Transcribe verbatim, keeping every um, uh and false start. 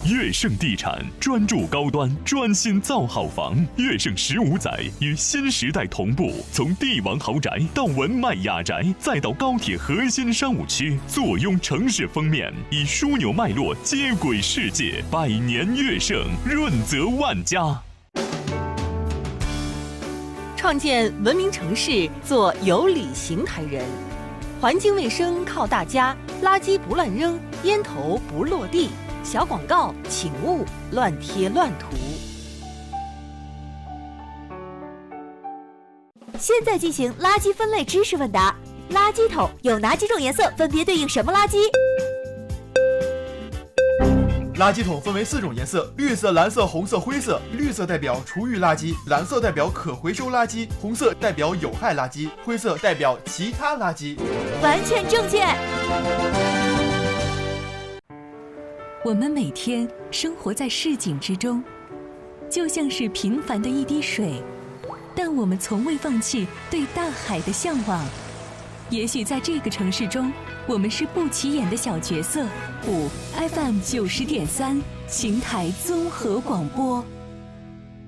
悦盛地产专注高端，专心造好房。悦盛十五载与新时代同步，从帝王豪宅到文迈雅宅，再到高铁核心商务区，坐拥城市封面，以枢纽脉络接轨世界。百年悦盛，润泽万家。 创建文明城市，做有理邢台人。环境卫生靠大家，垃圾不乱扔，烟头不落地。小广告请勿乱贴乱涂。 现在进行垃圾分类知识问答。垃圾桶有哪几种颜色？分别对应什么垃圾？ 垃圾桶分为四种颜色：绿色、蓝色、红色、灰色。绿色代表厨余垃圾，蓝色代表可回收垃圾，红色代表有害垃圾，灰色代表其他垃圾。 完全正确。 我们每天生活在市井之中，就像是平凡的一滴水，但我们从未放弃对大海的向往。也许在这个城市中，我们是不起眼的小角色。五 F M 九十点三，邢台综合广播。